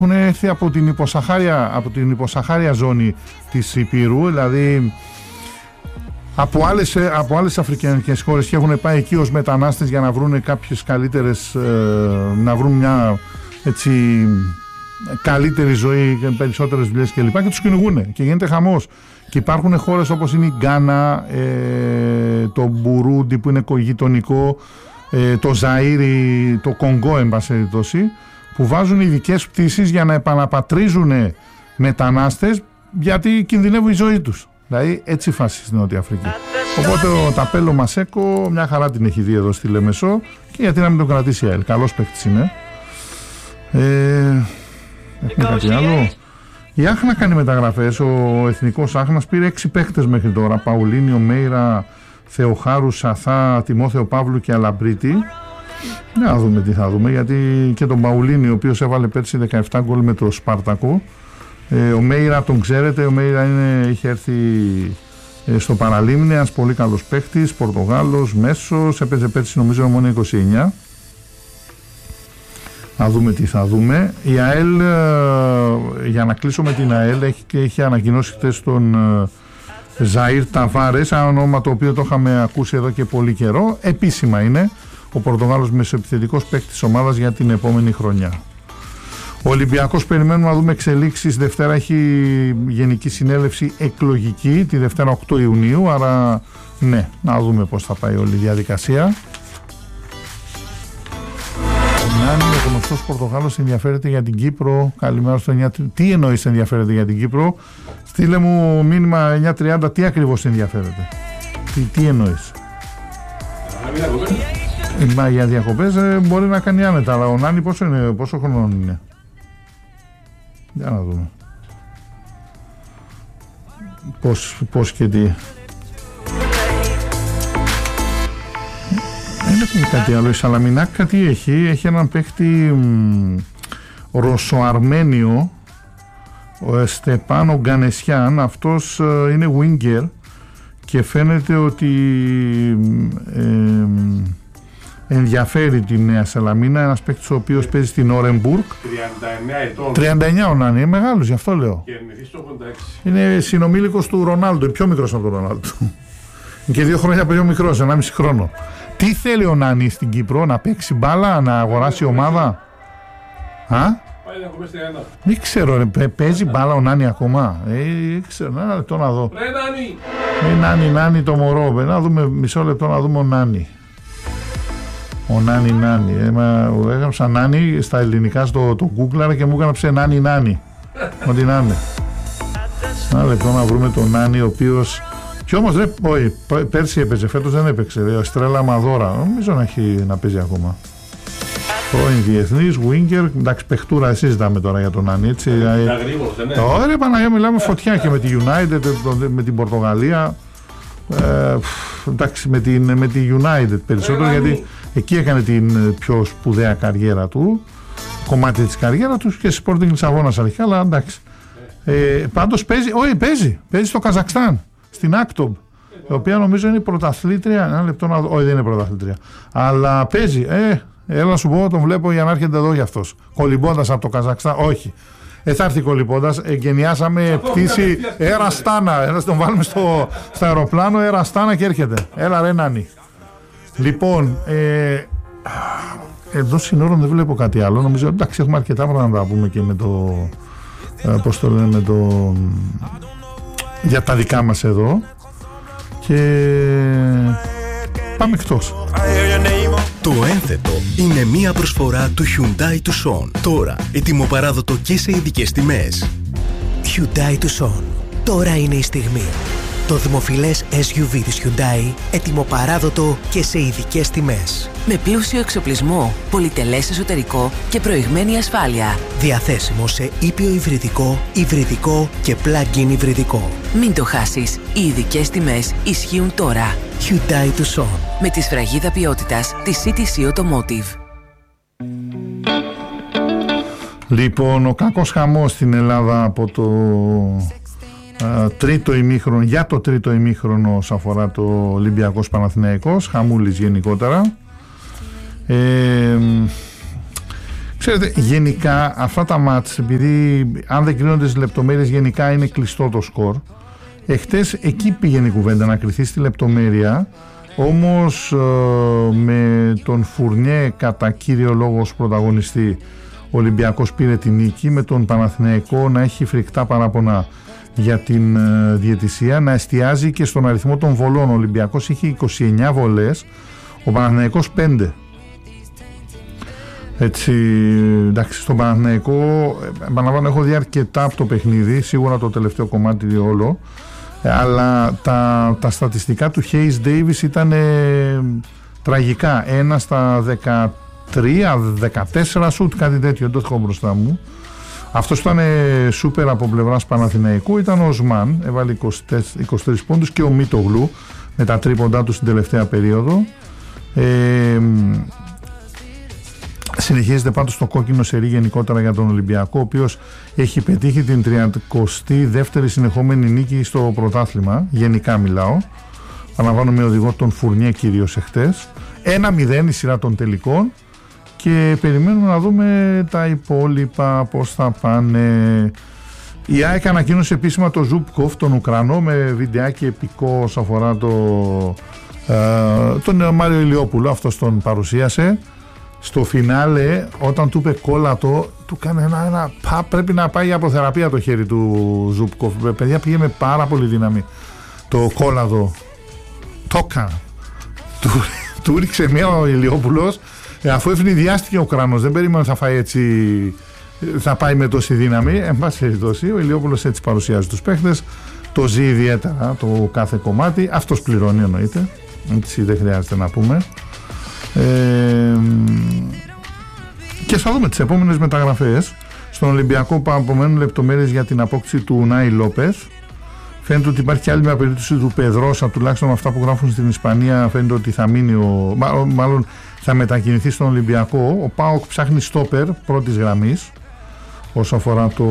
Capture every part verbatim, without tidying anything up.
έχουν έρθει από την υποσαχάρια, από την υποσαχάρια ζώνη της Υπήρου, δηλαδή από άλλες, από άλλες αφρικανικές χώρες, και έχουν πάει εκεί ως μετανάστες για να βρουν κάποιες καλύτερες, να βρουν μια έτσι καλύτερη ζωή, περισσότερες δουλειές κλπ. Και, και τους κυνηγούν και γίνεται χαμός. Και υπάρχουν χώρες όπως είναι η Γκάνα, ε, το Μπουρούντι που είναι γειτονικό, ε, το Ζαΐρι, το Κονγκό εν πάση περιπτώσει, που βάζουν ειδικές πτήσεις για να επαναπατρίζουν μετανάστες, γιατί κινδυνεύει η ζωή τους. Δηλαδή έτσι φάση στην Νότια Αφρική. Οπότε ο Ταπέλο Μασέκο μια χαρά την έχει δει εδώ στη Λεμεσό, και γιατί να μην τον κρατήσει η ΑΕΛ. Καλός παίκτης είναι. Ε, έχουμε κάτι άλλο? Η Άχνα κάνει μεταγραφές. Ο Εθνικός Άχνας πήρε έξι παίκτες μέχρι τώρα. Παουλίνιο, Μέιρα, Θεοχάρου, Σαθά, Τιμόθεο Παύλου και Αλαμπρίτη. Να δούμε τι θα δούμε, γιατί και τον Παουλίνιο, ο οποίος έβαλε πέρσι δεκαεπτά γκολ με το Σπάρτακο. Ε, ο Μέιρα τον ξέρετε, ο Μέιρα είναι, είχε έρθει ε, στο Παραλίμνη, ένας πολύ καλός παίκτης, Πορτογάλος, μέσος, έπαιζε πέρσι νομίζω μόνο είκοσι εννιά. Να δούμε τι θα δούμε. Η ΑΕΛ, ε, για να κλείσω με την ΑΕΛ, έχει, έχει ανακοινώσει χτες τον ε, Ζαΐρ Ταβάρες, ένα όνομα το οποίο το είχαμε ακούσει εδώ και πολύ καιρό. Επίσημα είναι ο Πορτογάλος μεσοεπιθετικός παίκτης της ομάδας για την επόμενη χρονιά. Ο Ολυμπιακός περιμένουμε να δούμε εξελίξεις. Δευτέρα έχει γενική συνέλευση εκλογική, τη Δευτέρα οκτώ Ιουνίου, άρα ναι, να δούμε πώς θα πάει όλη η διαδικασία. Ο Νάνι, ο γνωστός Πορτογάλος, ενδιαφέρεται για την Κύπρο. Καλημέρα στο εννιά τριάντα. Τι εννοείς ενδιαφέρεται για την Κύπρο? Στείλε μου μήνυμα εννιά τριάντα, τι ακριβώς ενδιαφέρεται. Τι, τι εννοείς? Μα για διακοπές ε, μπορεί να κάνει άνετα, αλλά ο Νάνι πόσο, είναι, πόσο χρονών είναι? Για να δούμε πώς, πώς και τι. Δεν έχουμε κάτι άλλο. Η Σαλαμινάκ κάτι έχει. Έχει έναν παίχτη Ρωσοαρμένιο, ο Στεπάνο Γκανεσιάν. Αυτός ε, είναι winger και φαίνεται ότι ε, ενδιαφέρει τη Νέα Σαλαμίνα. Ένας παίκτης ο οποίος παίζει στην Όρεμπουργκ. τριάντα εννέα ετών. τριάντα εννέα ο Νάνι, είναι μεγάλος, γι' αυτό λέω. Και εννηθείς το ογδόντα έξι. Είναι συνομήλικος του Ρονάλντο, είναι πιο μικρός από τον Ρονάλντο. Και δύο χρόνια πιο μικρός, ενάμιση χρόνο. Τι θέλει ο Νάνι στην Κύπρο, να παίξει μπάλα, να αγοράσει ομάδα? Α? Πάει να κοπέσει ένα. Δεν ξέρω, ρε, παίζει μπάλα ο Νάνι ακόμα? Ε, δεν ξέρω, ένα λεπτό να δω. Ρε Νάνι! Ε, Νάνι, Νάνι το μωρό, να δούμε, μισό λεπτό να δούμε ο Νάνι. Ο Νάνι Νάνι. Ε, μα, έγραψα Νάνι στα ελληνικά στο το Google και μου έγραψε Νάνι Νάνι. Ό,τι να είναι. Ένα λεπτό να βρούμε τον Νάνι, ο οποίος. Κι όμως ρε, όχι, πέρσι έπαιζε, φέτος δεν έπαιξε. Ο Στρέλα Μαδόρα, νομίζω να έχει να παίζει ακόμα. Πρώην διεθνής, winger, εντάξει, παιχτούρα, εσύ ζητάμε τώρα για τον Νάνι, έτσι. Είναι γρήγορος, δεν είναι? Ωραία, Παναγία, μιλάμε φωτιά και με τη United, με την Πορτογαλία. Ε, εντάξει, με την, με τη United περισσότερο, ε, γιατί εκεί έκανε την πιο σπουδαία καριέρα του, κομμάτι της καριέρα του, και στη Sporting Λισαβόνας αρχικά, αλλά εντάξει. Ε, πάντως παίζει, όχι, παίζει, παίζει στο Καζακστάν, στην Άκτομπ, η οποία νομίζω είναι πρωταθλήτρια. Ένα λεπτό να δω, όχι, δεν είναι πρωταθλήτρια, αλλά παίζει. Ε, έλα σου πω, τον βλέπω για να έρχεται εδώ για αυτός. Κολυμπώντας από το Καζακστάν, όχι. Ε, θα έρθει κολυμπώντας, εγκαινιάσαμε πτήση Air Astana. Έλα, τον βάλουμε στο, στο αεροπλάνο Air Astana και έρχεται. Έλα ρε Νάνι. Λοιπόν, ε, εδώ συνόρων δεν βλέπω κάτι άλλο. Νομίζω, εντάξει, έχουμε αρκετά πράγματα να τα πούμε και με το, ε, πώς το λένε, με το, για τα δικά μας εδώ. Και πάμε εκτός. Το ένθετο είναι μία προσφορά του Hyundai Tucson. Τώρα ετοιμοπαράδοτο και σε ειδικές τιμές. Hyundai Tucson. Τώρα είναι η στιγμή. Το δημοφιλές ες γιου βι της Hyundai, ετοιμοπαράδοτο και σε ειδικές τιμές. Με πλούσιο εξοπλισμό, πολυτελές εσωτερικό και προηγμένη ασφάλεια. Διαθέσιμο σε ήπιο υβριδικό, υβριδικό και plug-in υβριδικό. Μην το χάσεις, οι ειδικές τιμές ισχύουν τώρα. Hyundai Tucson. Με τη σφραγίδα ποιότητας της σι τι σι Automotive. Λοιπόν, ο κακός χαμός στην Ελλάδα από το Uh, τρίτο ημίχρονο, για το τρίτο ημίχρονο όσον αφορά το Ολυμπιακός Παναθηναϊκός, χαμούλης γενικότερα. Ε, Ξέρετε, γενικά αυτά τα μάτς, επειδή αν δεν κρίνονται στις λεπτομέρειες, γενικά είναι κλειστό το σκορ. Εχθές εκεί πήγαινε η κουβέντα να κριθεί στη λεπτομέρεια. Όμως ε, με τον Φουρνιέ κατά κύριο λόγο ως πρωταγωνιστή, ο Ολυμπιακός πήρε την νίκη, με τον Παναθηναϊκό να έχει φρικτά παράπονα για την ε, διαιτησία, να εστιάζει και στον αριθμό των βολών. Ο Ολυμπιακός είχε είκοσι εννιά βολές, ο Παναθηναϊκός πέντε. Έτσι, εντάξει, στον Παναθηναϊκό, επαναλαμβάνω, έχω δει αρκετά από το παιχνίδι, σίγουρα το τελευταίο κομμάτι όλο, αλλά τα, τα στατιστικά του Hayes Davis ήταν ε, τραγικά. Ένα στα δεκατρία δεκατέσσερα σουτ, κάτι τέτοιο, δεν το έχω μπροστά μου. Αυτός ήταν ε, σούπερ από πλευράς Παναθηναϊκού. Ήταν ο Οσμάν, έβαλε είκοσι τρεις πόντους, και ο Μίτογλου με τα τρίποντά του στην τελευταία περίοδο. ε, Συνεχίζεται πάντως το κόκκινο σερί γενικότερα για τον Ολυμπιακό, ο οποίος έχει πετύχει την τριαντηκοστή δεύτερη συνεχόμενη νίκη στο πρωτάθλημα. Γενικά μιλάω. Αναβάνω με οδηγό τον Φουρνιέ κυρίως εχθές. ένα μηδέν η σειρά των τελικών και περιμένουμε να δούμε τα υπόλοιπα πώς θα πάνε. Η ΑΕΚ ανακοίνωσε επίσημα το Ζουπκοφ, τον Ουκρανό, με βιντεάκι επικό όσον αφορά το, ε, τον Μάριο Ηλιόπουλο. Αυτός τον παρουσίασε. Στο φινάλε, όταν του είπε κόλλατο, του κάνει ένα, ένα πα, πρέπει να πάει για αποθεραπεία το χέρι του Ζουπκοφ. Παιδιά, πήγε με πάρα πολύ δύναμη το κόλλατο. Το έκανε. Του, του ρίξε μία ο Ηλιόπουλος, αφού ευνηδιάστηκε ο Ουκρανός. Δεν περίμενε θα φάει έτσι, θα πάει με τόση δύναμη. Εν πάση περιπτώσει, ο Ηλιόπουλος έτσι παρουσιάζει τους παίχτες. Το ζει ιδιαίτερα το κάθε κομμάτι. Αυτός πληρώνει, εννοείται. Έτσι δεν χρειάζεται να πούμε. Ε, και θα δούμε τις επόμενες μεταγραφές. Στον Ολυμπιακό απομένουν λεπτομέρειες για την απόκτηση του Ουνάι Λόπεθ. Φαίνεται ότι υπάρχει και άλλη μια περίπτωση του Πεδρόσα, τουλάχιστον με αυτά που γράφουν στην Ισπανία. Φαίνεται ότι θα μείνει ο, μάλλον θα μετακινηθεί στον Ολυμπιακό. Ο ΠΑΟΚ ψάχνει στόπερ πρώτης γραμμής όσο αφορά το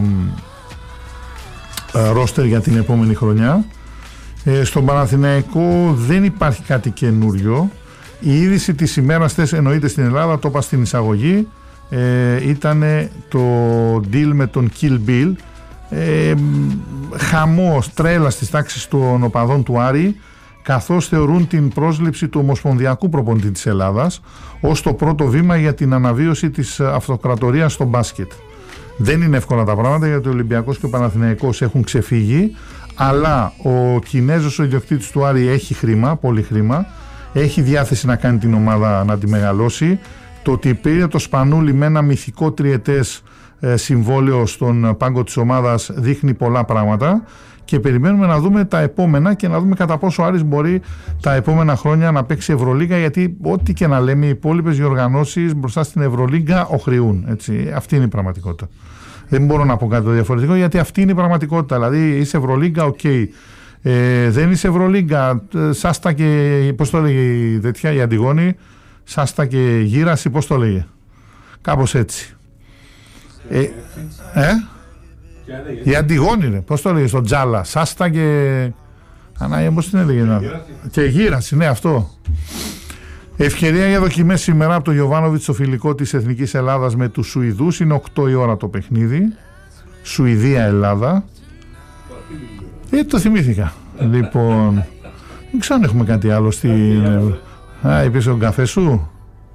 ε, ρόστερ για την επόμενη χρονιά. ε, Στον Παναθηναϊκό δεν υπάρχει κάτι καινούριο. Η είδηση της ημέρας, θες, εννοείται στην Ελλάδα, το είπα στην εισαγωγή, ε, ήταν το deal με τον Kill Bill. Ε, χαμός, τρέλα στις τάξεις των οπαδών του Άρη, καθώς θεωρούν την πρόσληψη του ομοσπονδιακού προπονητή της Ελλάδας ως το πρώτο βήμα για την αναβίωση της αυτοκρατορίας στο μπάσκετ. Δεν είναι εύκολα τα πράγματα, γιατί ο Ολυμπιακός και ο Παναθηναϊκός έχουν ξεφύγει, αλλά ο Κινέζος, ο ιδιοκτήτης του Άρη, έχει χρήμα, πολύ χρήμα. Έχει διάθεση να κάνει την ομάδα να τη μεγαλώσει. Το ότι πήρε το Σπανούλι με ένα μυθικό τριετές ε, συμβόλαιο στον πάγκο της ομάδας δείχνει πολλά πράγματα και περιμένουμε να δούμε τα επόμενα και να δούμε κατά πόσο ο Άρης μπορεί τα επόμενα χρόνια να παίξει Ευρωλίγκα, γιατί ό,τι και να λέμε οι υπόλοιπες διοργανώσεις μπροστά στην Ευρωλίγκα οχριούν, έτσι. Αυτή είναι η πραγματικότητα. Δεν μπορώ να πω κάτι διαφορετικό, γιατί αυτή είναι η πραγματικότητα. Δηλαδή είσαι Ευρωλίγκα, οκ. Okay. Ε, δεν είσαι Ευρωλίγκα, σάστα και, πώς το έλεγε η τέτοια, η Αντιγόνη, σάστα και γύραση, πώς το έλεγε, κάπως έτσι. Ε, ε? Η Αντιγόνη, ρε, πώς το έλεγε στον Τζάλα, σάστα και, ανά, πώς την έλεγε, να... και γύραση, ναι, αυτό. Ευκαιρία για δοκιμές σήμερα από το Γιοβάνοβιτς στο φιλικό της Εθνικής Ελλάδας με τους Σουηδούς. Είναι οκτώ η ώρα το παιχνίδι, Σουηδία-Ελλάδα. Ε, το θυμήθηκα. Λοιπόν, δεν ξέρω αν έχουμε κάτι άλλο στην... Α, είπες τον καφέ σου.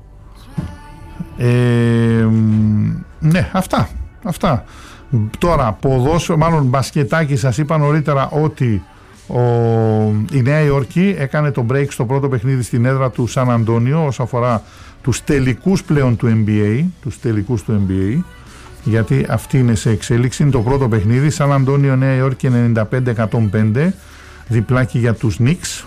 Ε, ναι, αυτά. Αυτά. Τώρα, ποδόσφαιρο, μάλλον μπασκετάκι, σας είπα νωρίτερα ότι ο, η Νέα Υόρκη έκανε το break στο πρώτο παιχνίδι στην έδρα του Σαν Αντώνιο όσον αφορά τους τελικούς πλέον του N B A. Τους τελικούς του N B A. Γιατί αυτή είναι σε εξέλιξη. Είναι το πρώτο παιχνίδι. Σαν Αντώνιο, Νέα Υόρκη, ενενήντα πέντε εκατόν πέντε. Διπλάκι για τους Knicks.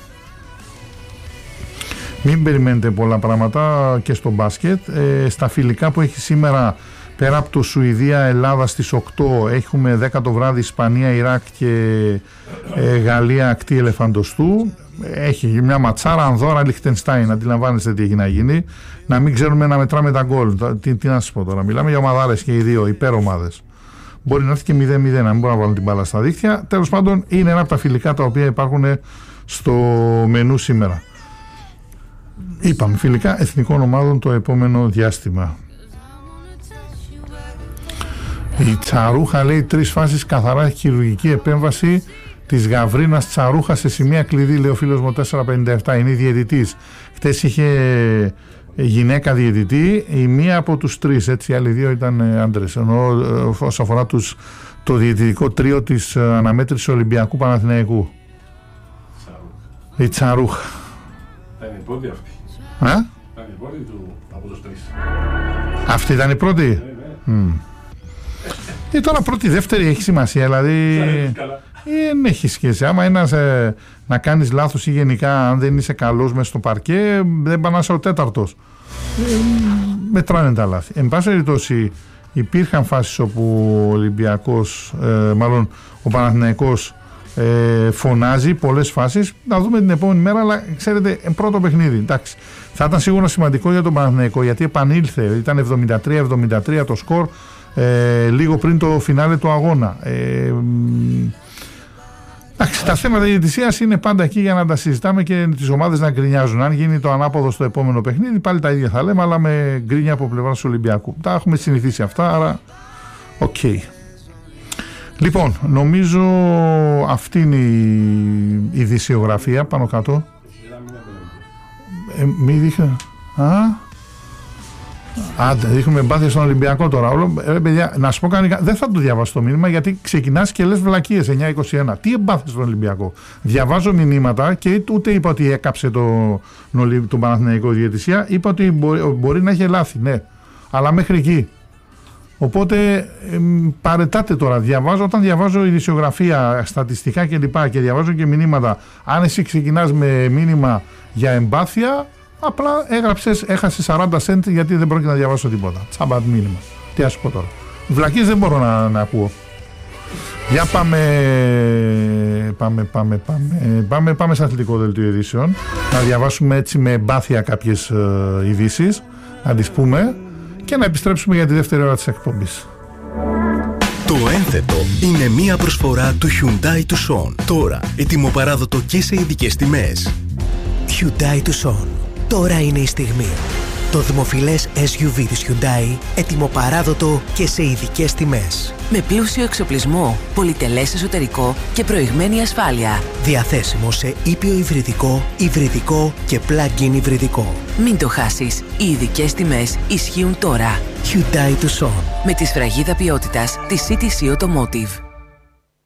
Μην περιμένετε πολλά πράγματα και στο μπάσκετ. Ε, στα φιλικά που έχει σήμερα, πέρα από το Σουηδία-Ελλάδα στις οκτώ, έχουμε δέκα το βράδυ Ισπανία-Ιράκ και ε, Γαλλία-Ακτή Ελεφαντοστού. Έχει μια ματσάρα, Ανδόρα, Λιχτενστάιν. Αντιλαμβάνεστε τι έχει να γίνει. Να μην ξέρουμε να μετράμε τα γκολ. Τι, τι να σας πω τώρα. Μιλάμε για ομαδάρες και οι δύο υπερομάδες. Μπορεί να έρθει και μηδέν μηδέν, να μην μπορούν να βάλουν την μπάλα στα δίχτυα. Τέλος πάντων, είναι ένα από τα φιλικά τα οποία υπάρχουν στο μενού σήμερα. Είπαμε, φιλικά εθνικών ομάδων το επόμενο διάστημα. Η Τσαρούχα λέει τρεις φάσεις καθαρά χειρουργική επέμβαση της Γαβρίνας Τσαρούχα σε σημεία κλειδί, λέει ο φίλος μου τέσσερα πενήντα επτά. Είναι διαιτητής. Χτες είχε γυναίκα διαιτητή, η μία από τους τρεις, έτσι, οι άλλοι δύο ήταν άντρες. Ενώ όσον αφορά τους, το διαιτητικό τρίο της αναμέτρησης Ολυμπιακού Παναθηναϊκού. Τσαρούχα. Η Τσαρούχα. Ήταν η πρώτη αυτή. Α? Ήταν η πρώτη του από τους τρεις. Αυτή ήταν η πρώτη. Ναι, ναι. Mm. Ε, τώρα πρώτη, δεύτερη έχει σημασία, δηλαδή δεν ε, έχει σχέση. Άμα ένας, ε, να κάνεις λάθος ή γενικά αν δεν είσαι καλός μες στο παρκέ, δεν πάνε να είσαι ο τέταρτος. Ε, μετράνε τα λάθη. Εν πάση περιπτώσει, υπήρχαν φάσεις όπου ο Ολυμπιακός, ε, μάλλον ο Παναθηναϊκός ε, φωνάζει πολλές φάσεις. Να δούμε την επόμενη μέρα, αλλά ξέρετε, πρώτο παιχνίδι. Εντάξει. Θα ήταν σίγουρα σημαντικό για τον Παναθηναϊκό, γιατί επανήλθε. Ήταν εβδομήντα τρία εβδομήντα τρία το σκορ. Ε, λίγο πριν το φινάλε του αγώνα. Ε, εντάξει, τα θέματα διαιτησίας είναι πάντα εκεί για να τα συζητάμε και τις ομάδες να γκρινιάζουν. Αν γίνει το ανάποδο στο επόμενο παιχνίδι, πάλι τα ίδια θα λέμε, αλλά με γκρίνια από πλευράς του Ολυμπιακού. Τα έχουμε συνηθίσει αυτά, άρα οκ. Okay. Λοιπόν, νομίζω αυτή είναι η ειδησιογραφία πάνω κάτω. Ε, μη δείχνει. Α, Άντε, δείχνουμε εμπάθεια στον Ολυμπιακό τώρα. Όλο, ρε, παιδιά, να σου πω κανένα, δεν θα το διαβάσω το μήνυμα γιατί ξεκινάς και λες βλακίες εννιά είκοσι ένα. Τι εμπάθεια στον Ολυμπιακό. Διαβάζω μηνύματα και ούτε είπα ότι έκαψε το, το Παναθηναϊκό διαιτησία. Είπα ότι μπορεί, μπορεί να έχει λάθη, ναι. Αλλά μέχρι εκεί. Οπότε ε, παρετάτε τώρα. Διαβάζω, όταν διαβάζω ειδησιογραφία, στατιστικά κλπ. Και, και διαβάζω και μηνύματα. Αν εσύ ξεκινάς με μήνυμα για εμπάθεια, απλά έγραψες, έχασες σαράντα σέντ γιατί δεν πρόκειται να διαβάσω τίποτα. Τσάμπα μήνυμα. Τι ας πω τώρα. Βλακίες δεν μπορώ να, να ακούω. Για πάμε, πάμε, πάμε, πάμε, πάμε, πάμε σε αθλητικό δελτίο ειδήσεων. Να διαβάσουμε έτσι με εμπάθεια κάποιες ε, ειδήσεις, να τις πούμε και να επιστρέψουμε για τη δεύτερη ώρα της εκπομπής. Το ένθετο είναι μία προσφορά του Hyundai Tucson. Τώρα ετοιμοπαράδοτο και σε ειδικές τιμές. Hyundai Tucson. Τώρα είναι η στιγμή. Το δημοφιλές ες γιου βι της Hyundai, έτοιμο-παράδοτο και σε ειδικές τιμές. Με πλούσιο εξοπλισμό, πολυτελές εσωτερικό και προηγμένη ασφάλεια. Διαθέσιμο σε ήπιο υβριδικό, υβριδικό και plug-in υβριδικό. Μην το χάσεις, οι ειδικές τιμές ισχύουν τώρα. Hyundai Tucson. Με τη σφραγίδα ποιότητας της σι τι σι Automotive.